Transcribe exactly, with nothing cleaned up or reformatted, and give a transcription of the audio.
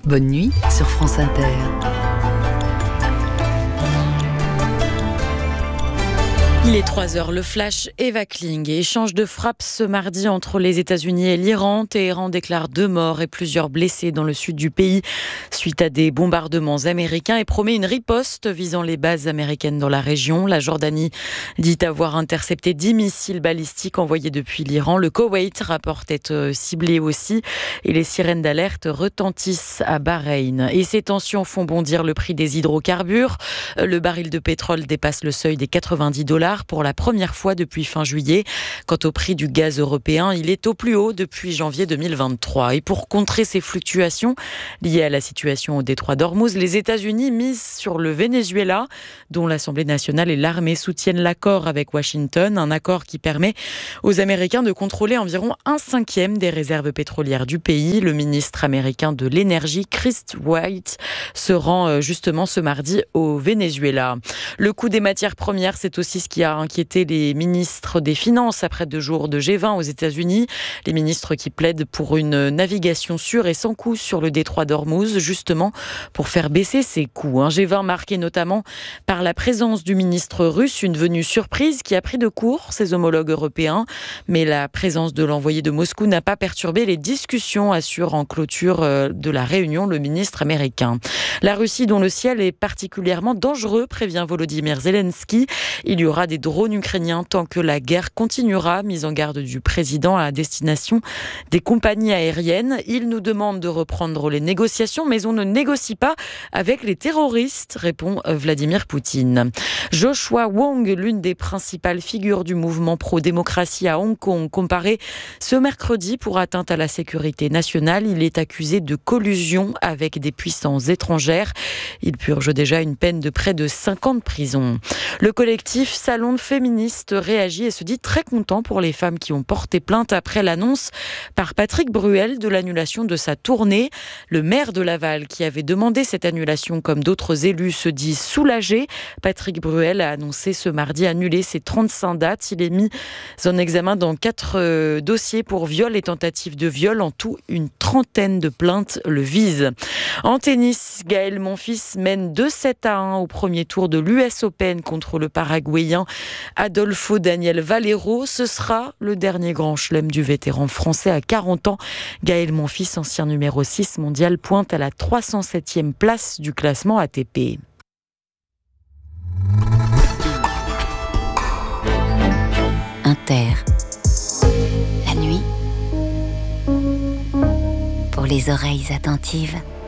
Bonne nuit sur France Inter. Il est trois heures, le flash Eva Kling. Échange de frappes ce mardi entre les États-Unis et l'Iran. Téhéran déclare deux morts et plusieurs blessés dans le sud du pays suite à des bombardements américains et promet une riposte visant les bases américaines dans la région. La Jordanie dit avoir intercepté dix missiles balistiques envoyés depuis l'Iran. Le Koweït rapporte être ciblé aussi et les sirènes d'alerte retentissent à Bahreïn. Et ces tensions font bondir le prix des hydrocarbures. Le baril de pétrole dépasse le seuil des quatre-vingt-dix dollars pour la première fois depuis fin juillet. Quant au prix du gaz européen, il est au plus haut depuis janvier deux mille vingt-trois. Et pour contrer ces fluctuations liées à la situation au détroit d'Ormuz, les États-Unis misent sur le Venezuela, dont l'Assemblée nationale et l'armée soutiennent l'accord avec Washington, un accord qui permet aux Américains de contrôler environ un cinquième des réserves pétrolières du pays. Le ministre américain de l'énergie, Chris White, se rend justement ce mardi au Venezuela. Le coût des matières premières, c'est aussi ce qui a inquiété les ministres des Finances après deux jours de G vingt aux États-Unis. Les ministres qui plaident pour une navigation sûre et sans coût sur le détroit d'Ormuz, justement pour faire baisser ces coûts. Un G vingt marqué notamment par la présence du ministre russe, une venue surprise qui a pris de court ses homologues européens. Mais la présence de l'envoyé de Moscou n'a pas perturbé les discussions, assure en clôture de la réunion le ministre américain. La Russie, dont le ciel est particulièrement dangereux, prévient Volodymyr Zelensky. Il y aura des drones ukrainiens tant que la guerre continuera, mise en garde du président à destination des compagnies aériennes. Il nous demande de reprendre les négociations, mais on ne négocie pas avec les terroristes, répond Vladimir Poutine. Joshua Wong, l'une des principales figures du mouvement pro-démocratie à Hong Kong, comparé ce mercredi pour atteinte à la sécurité nationale. Il est accusé de collusion avec des puissances étrangères. Il purge déjà une peine de près de cinq ans de prison. Le collectif Salon féministe réagit et se dit très content pour les femmes qui ont porté plainte après l'annonce par Patrick Bruel de l'annulation de sa tournée. Le maire de Laval, qui avait demandé cette annulation comme d'autres élus, se dit soulagé. Patrick Bruel a annoncé ce mardi annuler ses trente-cinq dates. Il est mis en examen dans quatre euh, dossiers pour viol et tentative de viol. En tout, une trentaine de plaintes le visent. En tennis, Gaël Monfils mène deux sept à un au premier tour de l'U S Open contre le Paraguayen Adolfo Daniel Valero. Ce sera le dernier grand chelem du vétéran français à quarante ans. Gaël Monfils, ancien numéro six mondial, pointe à la trois cent septième place du classement A T P. Inter. La nuit, pour les oreilles attentives.